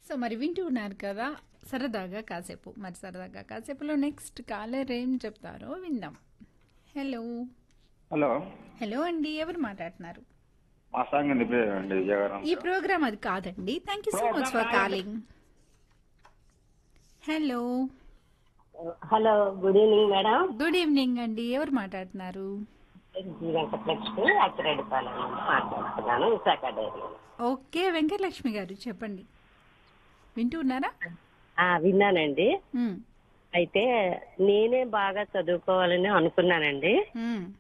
So మరి వింటూ ఉన్నారు కదా సరదాగా కాసేపు. మరి సరదాగా కాసేపులో నెక్స్ట్ కాలర్ ఏం చెప్తారో విందాం. హలో. హలో హలో అండి, ఎవరు మాట్లాడుతున్నారు? మా సాంగ్ అండి విజయవాడ ఈ ప్రోగ్రామ్ అది కాదండి. Thank you so much for calling. Hello. Hello, good evening madam. Good evening అండి, ఎవరు మాట్లాడుతున్నారు? జీ వెంకటలక్ష్మి అచ్చిరెడ్డిపాలెం నుండి మాట్లాడుతున్నాను, విశాఖ డైరీ. ఓకే వెంకటలక్ష్మి గారు చెప్పండి, వింటూ ఉన్నారా? విన్నానండి. మ్మ్. అయితే నేనే బాగా చదువుకోవాలని అనుకున్నానండి. మ్మ్.